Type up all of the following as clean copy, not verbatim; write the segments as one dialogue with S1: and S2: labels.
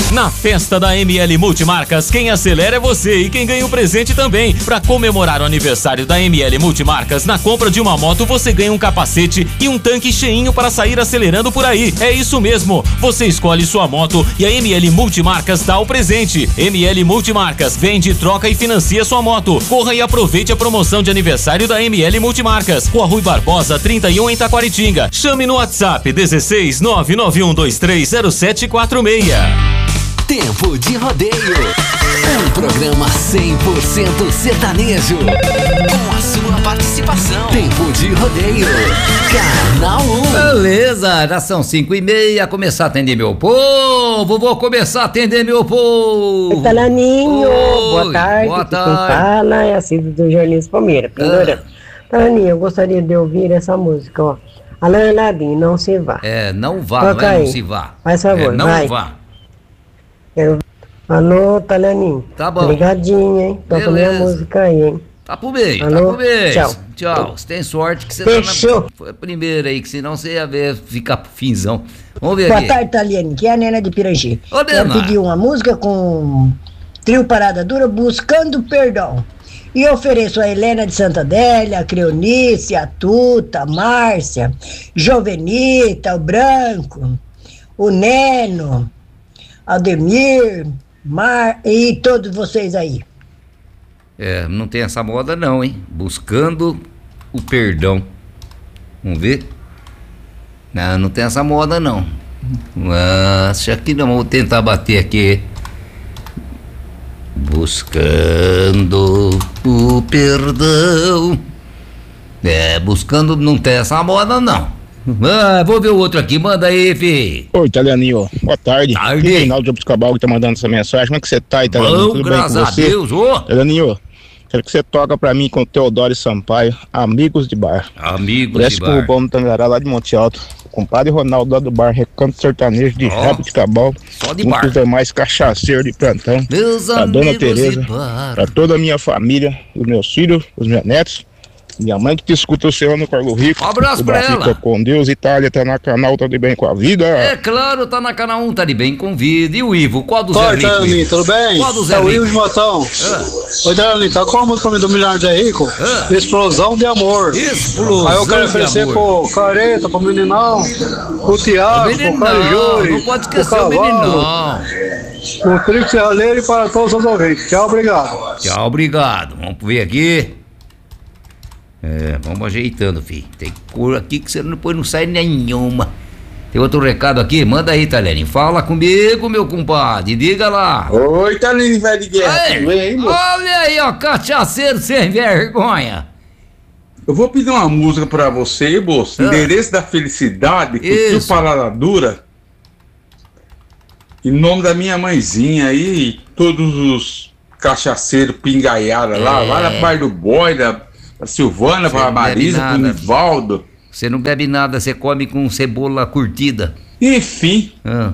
S1: Na festa da ML Multimarcas, quem acelera é você e quem ganha o presente também. Para comemorar o aniversário da ML Multimarcas, na compra de uma moto você ganha um capacete e um tanque cheinho para sair acelerando por aí. É isso mesmo, você escolhe sua moto e a ML Multimarcas dá o presente. ML Multimarcas vende, troca e financia sua moto. Corra e aproveite a promoção de aniversário da ML Multimarcas. Rua Rui Barbosa, 31 em Taquaritinga. Chame no WhatsApp 16 991230746.
S2: Tempo de Rodeio, um programa 100% sertanejo, com a sua participação. Tempo de Rodeio, Canal 1.
S3: Beleza, já são 5h30, começar a atender meu povo, vou começar a atender meu povo.
S4: Talaninho, boa tarde.
S3: Boa tarde.
S4: Quem fala é a Cida do Jornais Palmeira, Pendorando. Talaninho, eu gostaria de ouvir essa música, ó. Alain Labim, não se vá.
S3: Não vá,
S4: Toca
S3: não é
S4: aí.
S3: não se vá.
S4: Faz favor,
S3: não
S4: vai.
S3: vá.
S4: Alô, Talaninho.
S3: Tá bom.
S4: Ligadinho, hein? Toca minha música aí, hein?
S3: Tá pro meio,
S4: Alô?
S3: tá pro meio.
S4: Tchau.
S3: Tchau. Você tem sorte que você
S4: Fechou.
S3: Foi a primeira aí, que senão você ia ver, ficar pro finzão. Vamos ver
S5: Boa
S3: aqui.
S5: tarde, Taliane, que é a Nena de Pirangi.
S3: Ô,
S5: Quero
S3: Nena.
S5: pedir uma música com trio Parada Dura, Buscando Perdão. E eu ofereço a Helena de Santa Adélia, a Creonice, a Tuta, a Márcia, Jovenita, o Branco, o Neno, Aldemir, e todos vocês aí.
S3: Não tem essa moda não, hein? Buscando o perdão. Vamos ver? Não tem essa moda não. Acho que não, vou tentar bater aqui. Buscando o perdão. Buscando, não tem essa moda não. Vou ver o outro aqui, manda aí, fi.
S6: Oi, Italianinho, boa tarde.
S3: Tarde.
S6: Aqui é Reinaldo de Abiscabal que tá mandando essa mensagem. Como é que você tá, Italianinho?
S3: Bom,
S6: Tudo
S3: graças
S6: bem com
S3: a
S6: você?
S3: Deus, ô.
S6: Italianinho, quero que você toca pra mim com o Teodoro Sampaio, Amigos de Bar.
S3: Amigos
S6: Parece
S3: de
S6: que o
S3: bar.
S6: bom do Tangará lá de Monte Alto. Compadre Ronaldo lá do bar Recanto Sertanejo de Rabo de Cabal.
S3: Só de
S6: junto
S3: bar.
S6: com os demais cachaceiros de plantão.
S3: Meus
S6: Pra Dona
S3: amigos
S6: Tereza,
S3: de bar.
S6: pra toda a minha família, os meus filhos, os meus netos. Minha mãe que te escuta o seu no Cargo Rico.
S3: Um abraço
S6: o
S3: pra
S6: Fica
S3: ela.
S6: com Deus, Itália tá na canal, tá de bem com a vida.
S3: É claro, tá na canal 1, tá de bem com vida. E o Ivo, qual do Zé
S7: Oi,
S3: Rico?
S7: Taraninho,
S3: Ivo?
S7: tudo bem?
S3: Qual do Zé
S7: É o
S3: Rico?
S7: Ivo de Motão. Oi, Taraninho, tá com a música do Milhão de Zé Rico? Explosão de Amor.
S3: Explosão
S7: Aí eu quero
S3: de
S7: oferecer
S3: amor.
S7: pro Careta, pro Meninão, pro Tiago, pro Carijuri,
S3: não pode
S7: pro
S3: esquecer o
S7: Cavalo,
S3: meninão.
S7: pro Trix Serralheiro e para todos os ouvintes. Tchau, obrigado.
S3: Tchau, obrigado. Vamos ver aqui. Vamos ajeitando, filho. Tem cor aqui que você depois não sai nenhuma. Tem outro recado aqui? Manda aí, Talene. Fala comigo, meu compadre. Diga lá.
S8: Oi, Talene, velho de guerra. Tudo bem, moço?
S3: Olha aí, ó, cachaceiro sem vergonha.
S8: Eu vou pedir uma música pra você, moço. Endereço da Felicidade, com o tio Parada Dura. Em nome da minha mãezinha aí, todos os cachaceiros pingaiados lá, lá na parte do Boi, da Silvana, pra Marisa, pro Nivaldo.
S3: Você não bebe nada, você come com cebola curtida.
S8: Enfim.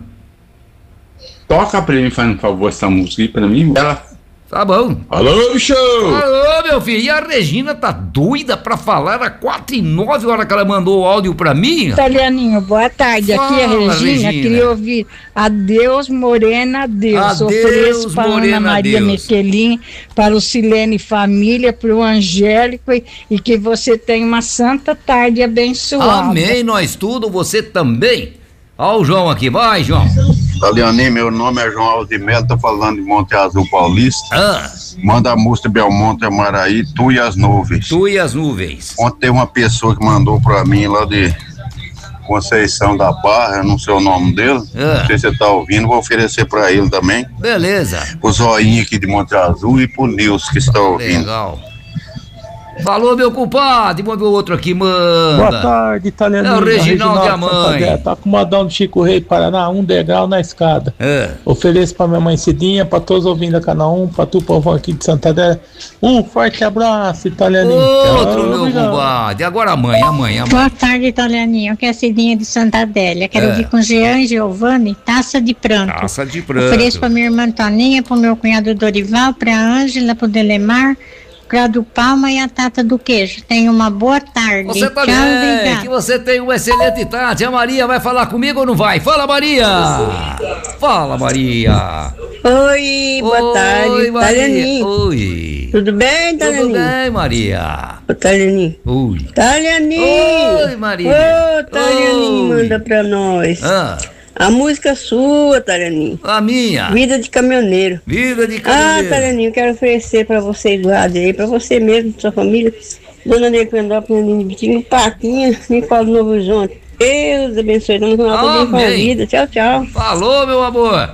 S8: Toca pra mim, faz um favor, essa música aí pra mim. Ela...
S3: Tá bom.
S8: Alô, show!
S3: Alô, meu filho. E a Regina tá doida pra falar às 4h09, hora que ela mandou o áudio pra mim?
S9: Italianinho, boa tarde. Aqui é a
S3: Fala,
S9: Regina.
S3: Regina.
S9: Queria ouvir Adeus, Morena, Adeus.
S3: Adeus,
S9: Ofereço para
S3: Morena,
S9: Ana Maria
S3: adeus.
S9: Mequelin, para o Silene Família, para o Angélico e que você tenha uma santa tarde abençoada.
S3: Amém, nós tudo, você também. Ó o João aqui, vai, João.
S10: Taliani, meu nome é João Aldimelo, tô falando de Monte Azul Paulista. Manda a música Belmonte Amaraí, Tu e as Nuvens.
S3: Tu e as Nuvens.
S10: Ontem tem uma pessoa que mandou pra mim lá de Conceição da Barra, eu não sei o nome dele. Não sei se você tá ouvindo, vou oferecer pra ele também.
S3: Beleza.
S10: O Zoinho aqui de Monte Azul e pro Nilson que está ouvindo.
S3: Legal. Falou, meu compadre. Vamos ver o outro aqui, manda.
S11: Boa tarde, Italianinho.
S3: É o Reginaldo e a mãe.
S11: Tá com modão de Chico Rei, Paraná, 1 degrau na escada.
S3: É.
S11: Ofereço pra minha mãe Cidinha, pra todos ouvindo a Canal 1, pra tu, povão aqui de Santa Adélia. Um forte abraço, Italianinho.
S3: Outro, meu compadre. Agora a mãe.
S12: Boa tarde, Italianinho, que é a Cidinha de Santa Adélia. Quero ouvir com Jean e Giovanni, Taça de Pranto.
S3: Taça de Pranto.
S12: Ofereço pra minha irmã Toninha, pro meu cunhado Dorival, pra Ângela, pro Delemar, Crá do Palma e a Tata do Queijo. Tenha uma boa tarde.
S3: Você tá
S12: Tchau,
S3: bem,
S12: obrigada.
S3: que você tem uma excelente tarde. A Maria vai falar comigo ou não vai? Fala, Maria! Fala, Maria!
S13: Oi, boa tarde, Talianinho.
S3: Oi.
S13: Tudo bem, Talianinho?
S3: Tudo bem, Maria?
S13: Ô, Talianinho.
S3: Oi.
S13: Talianinho.
S3: Oi, Maria.
S13: Ô, Talianinho,
S3: Oi.
S13: manda pra nós.
S3: Ah.
S13: A música sua, Talianinho.
S3: A minha.
S13: Vida de caminhoneiro.
S3: Vida de caminhoneiro.
S13: Ah, Talianinho, quero oferecer pra vocês do lado aí, pra você mesmo, pra sua família. Dona Necandópolis, Bitinho, Paquinha, Nicola do Novo Horizonte. Deus abençoe, dona Necandópolis com a vida. Tchau, tchau.
S3: Falou, meu amor.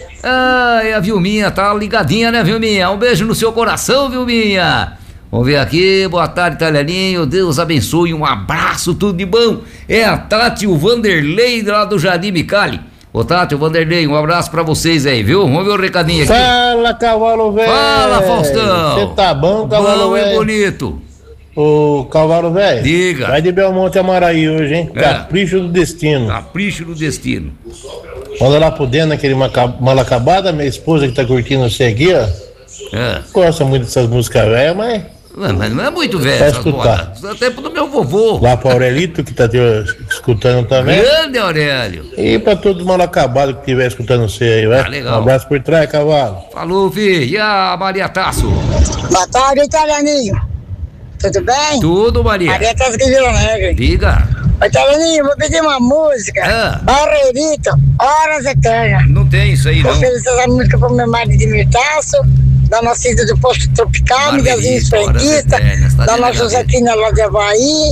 S3: Ai, a Vilminha tá ligadinha, né, Vilminha? Um beijo no seu coração, Vilminha. Vamos ver aqui, boa tarde, Talianinho, Deus abençoe, um abraço, tudo de bom. É a Tati e o Vanderlei lá do Jardim Micali. Ô Tati, o Vanderlei, um abraço pra vocês aí, viu? Vamos ver o recadinho aqui.
S11: Fala, cavalo velho.
S3: Fala, Faustão.
S11: Você tá bom, cavalo velho?
S3: Bom e bonito.
S11: Ô, cavalo velho.
S3: Diga.
S11: Vai de Belmonte a Maraí hoje, hein?
S3: É.
S11: Capricho do destino.
S3: Capricho do destino.
S11: Manda lá pro dentro aquele mal acabada, minha esposa que tá curtindo você aqui, ó.
S3: É.
S11: Gosta muito dessas músicas velhas, mas...
S3: Mas não é muito velho
S11: Vai
S3: essas
S11: escutar.
S3: modas. Do tempo do meu vovô.
S11: Lá pro Aurelito, que tá escutando também.
S3: Grande Aurélio.
S11: E pra todos mal acabados que estiver escutando você aí, vai.
S3: legal.
S11: Um abraço por trás, cavalo.
S3: Falou, filho. E a Maria Tasso?
S14: Boa tarde, Italianinho. Tudo bem?
S3: Tudo, Maria.
S14: Maria Tasso de Vila Negra.
S3: Diga.
S14: Italianinho, vou pedir uma música. Barreirito, Horas Eternas.
S3: Não tem isso aí,
S14: Vou
S3: não.
S14: oferecer essa música pro meu marido de Mirtaço, da nossa ida do Posto Tropical, Miguelzinho Esprendista, da nossa Josefina lá de Havaí,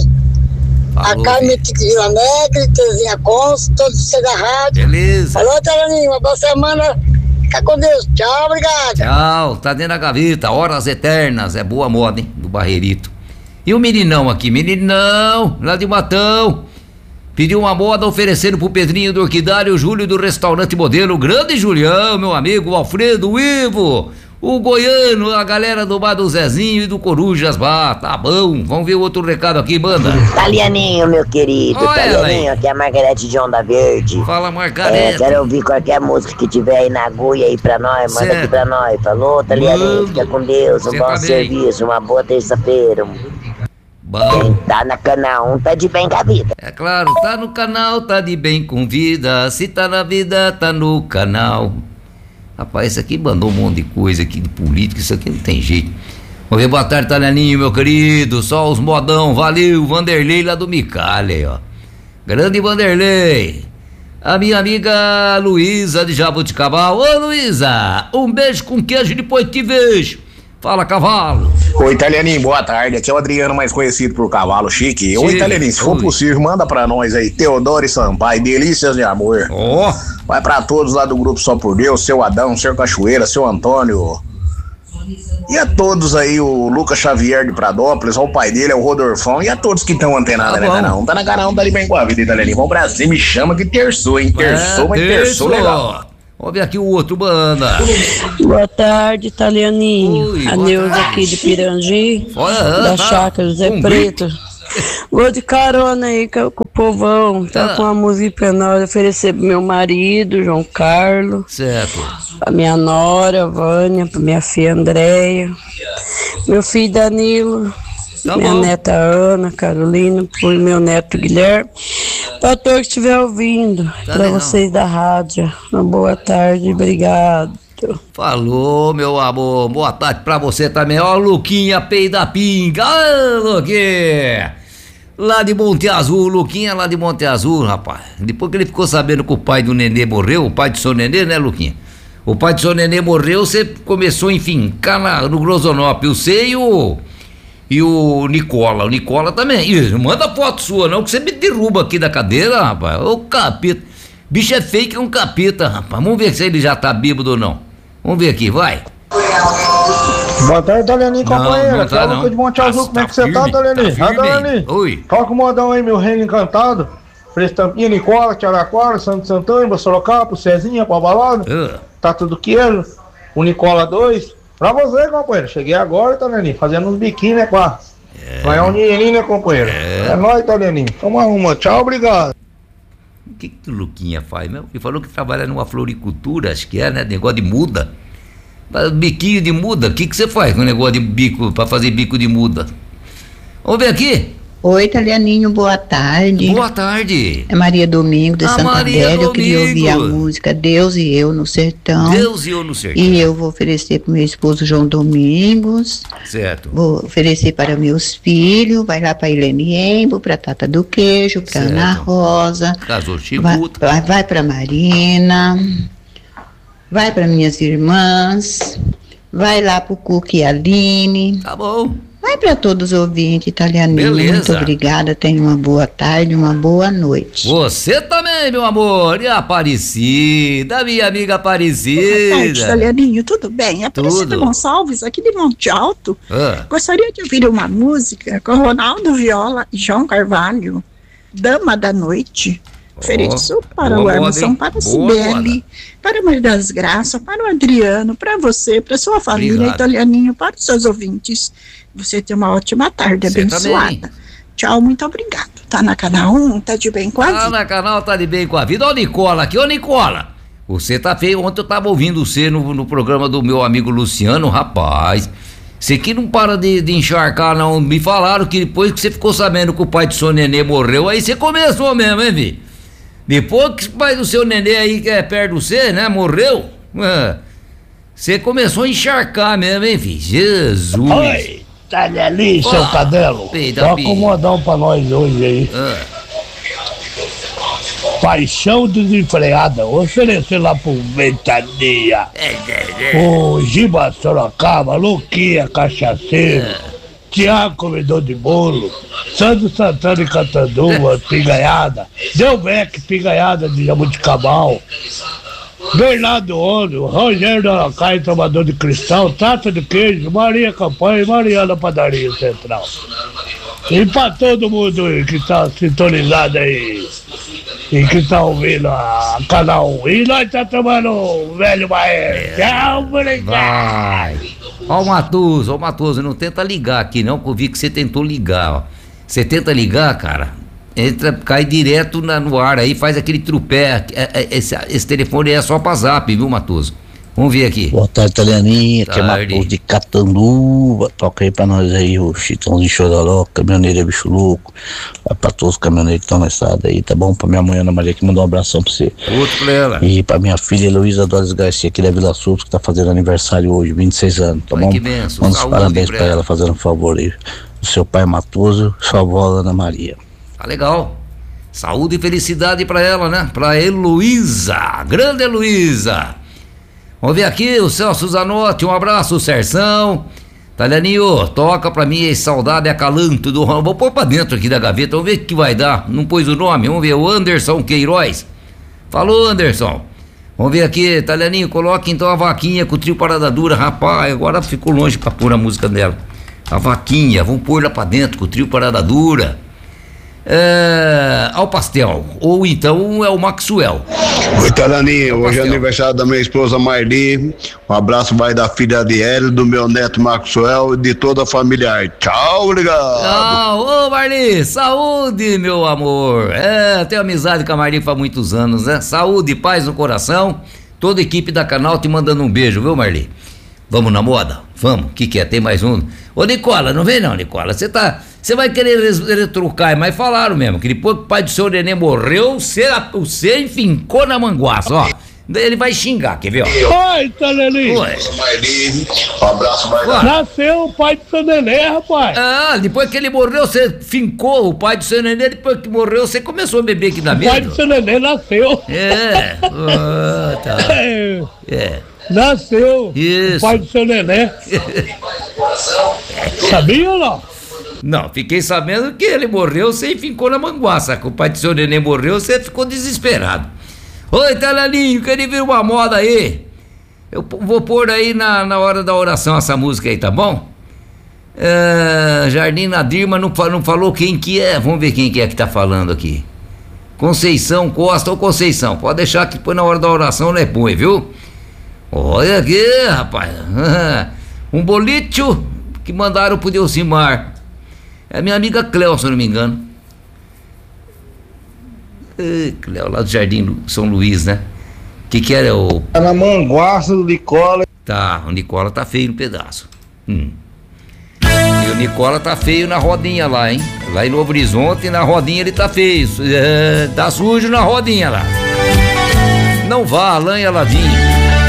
S14: a Carmen de Vila Negra, Terezinha Conso, todos vocês da rádio.
S3: Beleza.
S14: Falou, Italianinho, uma boa semana. Fica com Deus. Tchau, obrigado.
S3: Tchau, tá dentro da gaveta, Horas Eternas, é boa moda, hein, do Barreirito. E o meninão aqui, meninão, lá de Matão, pediu uma moda oferecendo pro Pedrinho do Orquidário, o Júlio do Restaurante Modelo, o grande Julião, meu amigo, o Alfredo, o Ivo, o Goiano, a galera do Bar do Zezinho e do Corujas Bar, tá bom, vamos ver o outro recado aqui, manda.
S15: Talianinho, meu querido,
S3: Olha ela
S15: Talianinho, aqui é a Margarete de Onda Verde.
S3: Fala, Margarete.
S15: Quero ouvir qualquer música que tiver aí na agulha aí pra nós, manda
S3: Certo.
S15: aqui pra nós. Falou, Talianinho, fica com Deus, um
S3: Cê
S15: bom
S3: tá bem.
S15: serviço, uma boa terça-feira. Quem tá na canal 1 tá de bem com a vida.
S3: É claro, tá no canal, tá de bem com vida. Se tá na vida, tá no canal. Rapaz, isso aqui mandou um monte de coisa aqui de política, isso aqui não tem jeito. Vamos ver, boa tarde, Talianinho, meu querido. Só os modão, valeu, Vanderlei lá do Micali, aí, ó. Grande Vanderlei. A minha amiga Luísa de Jabuticabal. Ô, Luísa, um beijo com queijo depois te vejo. Fala, cavalo.
S16: Oi, Italianinho, boa tarde. Aqui é o Adriano, mais conhecido por Cavalo Chique. Oi,
S3: Sim.
S16: Italianinho, se for
S3: Oi.
S16: possível, manda pra nós aí, Teodoro e Sampaio, Delícias de Amor.
S3: Ó.
S16: Vai pra todos lá do grupo Só por Deus, seu Adão, seu Cachoeira, seu Antônio. E a todos aí, o Lucas Xavier de Pradópolis, o pai dele, é o Rodolfão, e a todos que estão antenados na canal. Tá na canal, tá ali bem com a vida, Italianinho. Vamos pra cima, me chama que terçou, hein? Terçou, mas terçou legal.
S3: Vamos ver aqui o outro, banda.
S17: Boa tarde, Italianinho.
S3: Oi,
S17: a
S3: boa
S17: Neuza
S3: tarde.
S17: aqui de Pirangi, da
S3: tá.
S17: Chácara José Preto. Vou de carona aí com o povão. Tá com uma música pra nós oferecer pro meu marido, João Carlos.
S3: Certo.
S17: Pra minha nora, Vânia, pra minha filha Andréia. Meu filho Danilo. Minha neta Ana, Carolina, pro meu neto Guilherme. Pra todos que estiver ouvindo, pra
S3: legal.
S17: vocês da rádio. Uma boa tarde, obrigado.
S3: Falou, meu amor. Boa tarde pra você também. Ó, Luquinha Peida Pinga. Ô, Luquinha. Lá de Monte Azul, Luquinha lá de Monte Azul, rapaz. Depois que ele ficou sabendo que o pai do Nenê morreu, o pai do seu Nenê, né, Luquinha? O pai do seu Nenê morreu, você começou a enfincar no Grosonópolis. Você e o Nicola. O Nicola também. Ih, manda foto sua, não, que você me derruba aqui da cadeira, rapaz. Ô, capeta. Bicho é feio que é um capeta, rapaz. Vamos ver se ele já tá bêbado ou não. Vamos ver aqui, vai.
S18: Boa tarde, Talianinho, companheiro.
S3: não tá,
S18: Aqui é o Lucas de Monte Azul, como é que você tá, Talianinho?
S3: tá firme,
S18: Talianinho?
S3: Oi.
S18: Toca o modão aí, meu reino encantado. Prestampinha, Nicola, Tiaraquara, Santo Santana, Sorocaba, Cezinha, pra balada. Tá tudo queijo. O Nicola 2. Pra você, companheiro. Cheguei agora, Talianinho, fazendo uns biquinhos, né, pá? Vai um dinheirinho, né, companheiro? É nóis, Talianinho. Toma uma. Tchau, obrigado.
S3: O que o Luquinha faz mesmo? Ele falou que trabalha numa floricultura, acho que é, né? Negócio de muda. Biquinho de muda, o que você faz com o negócio de bico, pra fazer bico de muda? Vamos ver aqui.
S19: Oi, Italianinho, boa tarde.
S3: Boa tarde.
S19: É Maria Domingo de Santa Adélia. Eu queria ouvir a música Deus e Eu no Sertão.
S3: Deus e Eu no Sertão.
S19: E eu vou oferecer para o meu esposo João Domingos.
S3: Certo.
S19: Vou oferecer para meus filhos. Vai lá para Helene Embo, para Tata do Queijo, para Ana Rosa.
S3: Casou
S19: vai para Marina. Vai para minhas irmãs. Vai lá para o Cuca e Aline.
S3: Tá bom.
S19: Vai para todos os ouvintes, Italianinho.
S3: Beleza.
S19: Muito obrigada. Tenha uma boa tarde, uma boa noite.
S3: Você também, meu amor. E a Aparecida, minha amiga Aparecida.
S20: Boa tarde, Italianinho. Tudo bem? Aparecida Gonçalves, aqui de Monte Alto. Gostaria de ouvir uma música com Ronaldo Viola e João Carvalho. Dama da Noite. Ofereço para o Emerson, para a Cibele, para a Maria das Graças, para o Adriano, para você, para sua família,
S3: Obrigado.
S20: Italianinho, para os seus ouvintes. Você tem uma ótima tarde,
S3: Você
S20: abençoada.
S3: também.
S20: Tchau, muito obrigado. Tá na Canal 1, tá de bem com a vida.
S3: Tá na canal, tá de bem com a vida. Ô, Nicola aqui, ô, Nicola. Você tá feio. Ontem eu tava ouvindo você no programa do meu amigo Luciano, rapaz. Você que não para de encharcar, não. Me falaram que depois que você ficou sabendo que o pai do seu nenê morreu, aí você começou mesmo, hein, Vi? Depois que o pai do seu nenê aí, que é perto de você, né, morreu, você começou a encharcar mesmo, hein, Vi? Jesus.
S21: Oi, Italianinho, seu Cadelo. Toca um modão pra nós hoje aí. Paixão desenfreada, oferecer lá pro Ventania. O Giba Sorocaba, Luquinha Cachaceiro, Tiago Comedor de Bolo, Sandro Santana e Catanduva, Pinganhada, Delbeck, Pinganhada de Jabuticabal, Bernardo Ono, Rogério da Aracai, Tomador de Cristal, Tata de Queijo, Maria Campanha e Mariana Padaria Central. E pra todo mundo aí que tá sintonizado aí e que tá ouvindo a Canal 1. E nós tá tomando o velho Maestro. Tchau, obrigado.
S3: Vai. Ó o Matoso, não tenta ligar aqui não, que eu vi que você tentou ligar, ó. Você tenta ligar, cara, cai direto no ar aí, faz aquele trupé. Esse telefone é só pra zap, viu, Matoso? Vamos ver aqui.
S21: Boa tarde, Italianinha, que é Matoso de Catanduva. Toca aí pra nós aí o Chitãozinho Chororó, Caminhoneiro é Bicho Louco. Vai pra todos os caminhoneiros que estão na estrada aí, tá bom? Pra minha mãe Ana Maria que mandou um abração pra você.
S3: Outro pra ela.
S21: E pra minha filha Heloísa Dores Garcia, que é Vila Sul, que tá fazendo aniversário hoje, 26 anos, tá bom?
S3: Que benção.
S21: Manda os parabéns pra ela, fazendo um favor aí. O seu pai Matoso, sua avó Ana Maria.
S3: Tá legal. Saúde e felicidade pra ela, né? Pra Heloísa, grande Heloísa. Vamos ver aqui o Celso Zanotti, um abraço, Serção. Italianinho, toca pra mim Saudade Acalanto do Vou pôr pra dentro aqui da gaveta, vamos ver o que vai dar. Não pôs o nome, vamos ver o Anderson Queiroz. Falou, Anderson. Vamos ver aqui, Italianinho, coloca então a Vaquinha com o trio Parada Dura. Rapaz, agora ficou longe pra pôr a música dela. A Vaquinha, vamos pôr lá pra dentro com o trio Parada Dura. Ao pastel, ou então é o Maxwell.
S10: Oi, Italianinho, hoje é aniversário da minha esposa Marli. Um abraço vai da filha Adiele, do meu neto Maxwell e de toda a família. Tchau, obrigado.
S3: Ô Marli, saúde, meu amor. Tenho amizade com a Marli faz muitos anos, né? Saúde e paz no coração. Toda a equipe da Canal te mandando um beijo, viu, Marli? Vamos na moda? Vamos, o que é? Tem mais um? Ô, Nicola, não vem não, Nicola. Você vai querer retrucar, mas falaram mesmo, que depois que o pai do seu neném morreu, você enfincou na manguaça, ó. Daí ele vai xingar, quer ver, ó?
S21: Oi, Italianinho.
S3: Oi.
S10: Um abraço, vai.
S21: Nasceu o pai do seu neném, rapaz.
S3: Depois que ele morreu, você fincou o pai do seu neném, depois que morreu, você começou a beber aqui na mesa.
S21: O pai do seu neném nasceu.
S3: Tá.
S21: Nasceu.
S3: Isso.
S21: O pai do seu neném. Sabia ou não?
S3: Não, fiquei sabendo que ele morreu, você ficou na manguaça. Que o pai do seu neném morreu, você ficou desesperado. Oi, Italianinho, queria ver uma moda aí. Eu vou pôr aí na hora da oração essa música aí, tá bom? Jardim Nadirma não falou quem que é. Vamos ver quem que é que tá falando aqui. Conceição Costa ou Conceição. Pode deixar que põe na hora da oração, não é bom, viu? Olha aqui, rapaz. Um bolítio que mandaram pro Delcimar. É a minha amiga Cléo, se eu não me engano. Cléo, lá do Jardim São Luís, né? Que era o...
S18: Na manguaça do Nicola.
S3: Tá, o Nicola tá feio no pedaço. E o Nicola tá feio na rodinha lá, hein? Lá em Novo Horizonte, na rodinha ele tá feio. Tá sujo na rodinha lá. Não vá, Alain e Aladim.